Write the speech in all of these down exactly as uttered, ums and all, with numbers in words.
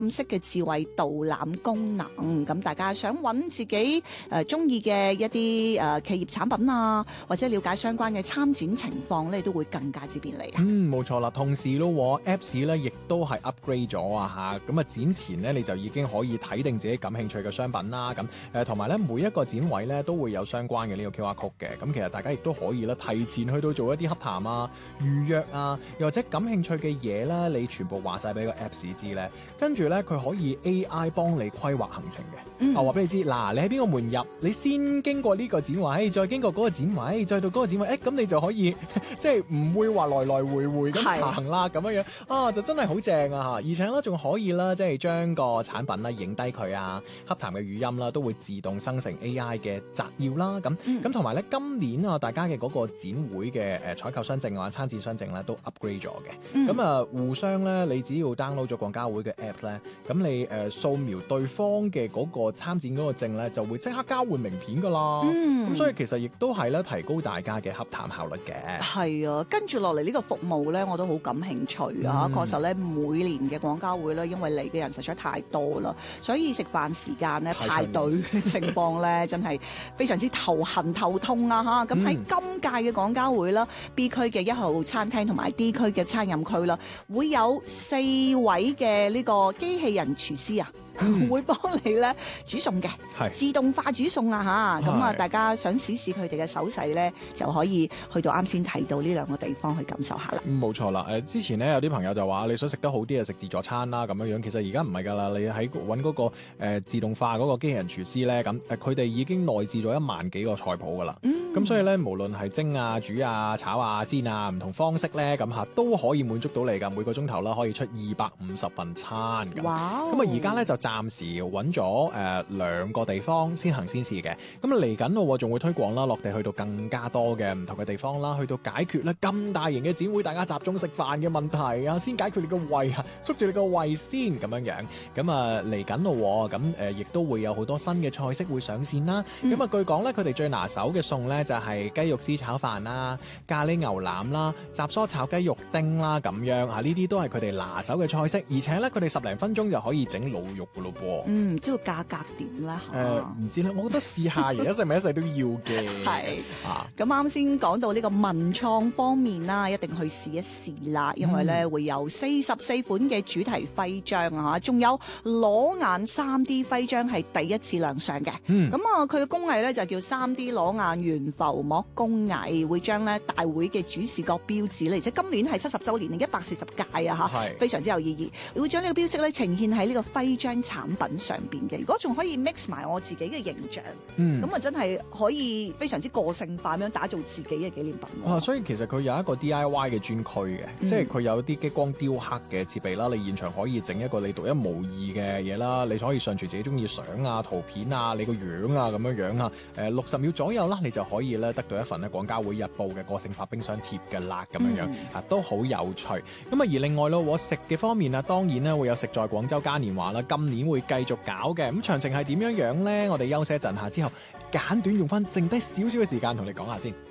式嘅智慧導覽功能。咁大家想揾自己誒中意嘅一啲誒、呃、企業產品啊，或者了解相關嘅參展情況咧，都會更加之便利啊。 嗯，冇錯啦。同時咯 ，Apps 咧亦都係 upgrade 咗啊嚇。咁啊展前咧你就已經可以睇定自己感興趣嘅商品啦。咁誒同埋咧每一個展位咧都會有相關嘅呢個 Q R code 嘅。咁其實大家亦都可以咧提前去到做一啲洽談啊、預約啊，又或者感興趣嘅嘢咧，你全部話晒俾個 Apps 知咧，跟住咧佢可以 A I 幫你規劃行程嘅。 嗯、 啊話俾你知，嗱你喺邊個門入，你先經過呢個展位，再經過嗰個展位，再到嗰個展位，誒咁你就可以即係唔會話來來回回咁行啦，咁樣樣啊就真係好正啊嚇！而且咧仲可以啦，即係將個產品啦影低佢啊，洽談嘅語音啦都會自動生成 A I 嘅摘要啦，咁咁同埋咧今年啊大家嘅嗰個展會嘅誒採購商證啊、參展商證咧都 upgrade 咗嘅，咁啊、嗯、互相咧你只要 download 咗廣交會嘅 app 咧，咁你誒掃描對方嘅嗰個參展嗰個證咧，就會即刻交換名片噶啦，咁、嗯、所以其實亦都係咧提高大家嘅洽談效率嘅。係啊，跟住落嚟呢個服務咧，我都好感興趣啊！嗯、確實咧，每年嘅廣交會咧，因為嚟嘅人實在太多啦，所以食飯時間咧排隊嘅情況咧，真係非常之頭痕頭痛啊！嚇，咁喺今屆嘅廣交會啦、嗯、，B 區嘅一號餐廳同埋 D 區嘅餐飲區啦，會有四位嘅呢個機器人廚師啊。嗯、會幫你咧煮餸嘅，自動化煮餸啊嚇！咁啊，大家想試試佢哋嘅手勢咧，就可以去到啱先提到呢兩個地方去感受下啦。 嗯，冇錯啦。誒，之前咧有啲朋友就話你想食得好啲啊，食自助餐啦咁樣樣。其實而家唔係㗎啦，你喺揾嗰個、呃、自動化嗰個機器人廚師咧，咁誒佢哋已經內置咗一萬幾個菜譜㗎啦。咁、嗯、所以咧，無論係蒸啊、煮啊、炒啊、煎啊，唔同方式咧，咁嚇都可以滿足到你㗎。每個鐘頭啦，可以出二百五十份餐咁。哇！咁啊，而家咧就暫時揾咗誒兩個地方先行先試嘅，咁嚟緊咯，仲會推廣啦，落地去到更加多嘅唔同嘅地方啦，去到解決咧咁大型嘅展會，大家集中食飯嘅問題啊，先解決你個胃啊，捉住你個胃先咁樣樣，咁啊嚟緊咯，咁誒亦都會有好多新嘅菜式會上線啦，咁啊、嗯、據講咧，佢哋最拿手嘅餸咧就係雞肉絲炒飯啦、咖喱牛腩啦、雜蔬炒雞肉丁啦咁樣啊，呢啲都係佢哋拿手嘅菜式，而且咧佢哋十零分鐘就可以整滷肉噶咯噃。 嗯，唔知道價格點啦？誒、呃， 唔知咧，我覺得試下而一世咪一世都要嘅。係啊， 咁啱先講到呢個文創方面啦，一定去試一試啦，因為咧、嗯、會有四十四款嘅主題徽章啊，仲有裸眼 三 D 徽章係第一次亮相嘅。嗯，咁啊，佢嘅工藝咧就叫三 D 裸眼懸浮膜工藝，會將咧大會嘅主視覺標誌咧，而且今年係七十週年，一百四十屆啊嚇，非常之有意義，會將呢個標識咧呈現喺呢個徽章產品上邊嘅。如果仲可以 mix 埋我自己嘅形象，咁啊、嗯、真係可以非常之個性化咁樣打造自己嘅紀念品。 啊，所以其實佢有一個 D I Y 嘅專區嘅，嗯、即係佢有啲激光雕刻嘅設備啦，你現場可以整一個你獨一無二嘅嘢啦，你可以上傳自己中意相啊、圖片啊、你個樣啊咁樣樣啊，誒六十秒左右啦，你就可以咧得到一份咧廣交會日報嘅個性化冰箱貼嘅啦，咁樣樣、嗯、啊都好有趣。咁啊而另外咯，我食嘅方面啊，當然咧會有食在廣州嘉年華啦，今年會繼續搞嘅。咁詳情係點樣樣咧？我哋休息一陣下之後，簡短用翻剩低少少嘅時間同你講下先。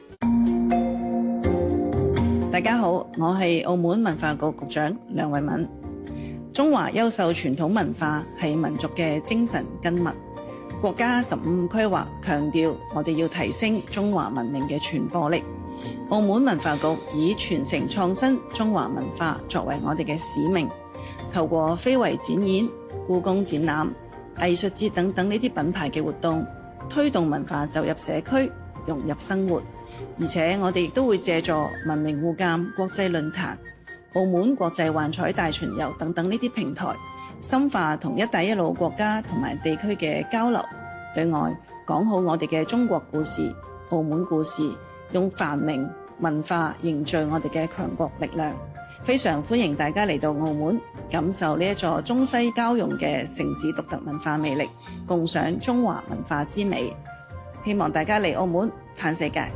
大家好，我係澳門文化局局長梁慧敏。中華優秀傳統文化係民族嘅精神根脈。國家十五規劃強調，我哋要提升中華文明嘅傳播力。澳門文化局以傳承創新中華文化作為我哋嘅使命，透過非遺展演、故宮展覽、藝術節等等呢啲品牌嘅活動，推動文化走入社區，融入生活。而且我哋亦都會借助文明互鑒國際論壇、澳門國際幻彩大巡遊等等呢啲平台，深化同一帶一路國家同埋地區嘅交流，對外講好我哋嘅中國故事、澳門故事，用繁榮文化凝聚我哋嘅強國力量。非常歡迎大家嚟到澳門，感受呢一座中西交融嘅城市獨特文化魅力，共賞中華文化之美。希望大家嚟澳門嘆世界。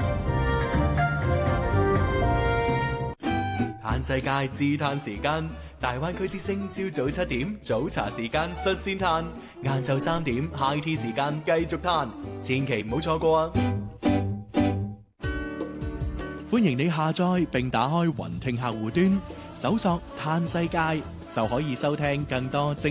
嘆世界自嘆時間，大灣區之聲朝早七點早茶時間率先嘆，晏晝三點 high tea 時間繼續嘆，千祈唔好錯過啊！歡迎你下載並打開雲聽客戶端， 搜索嘆世界就可以收聽更多精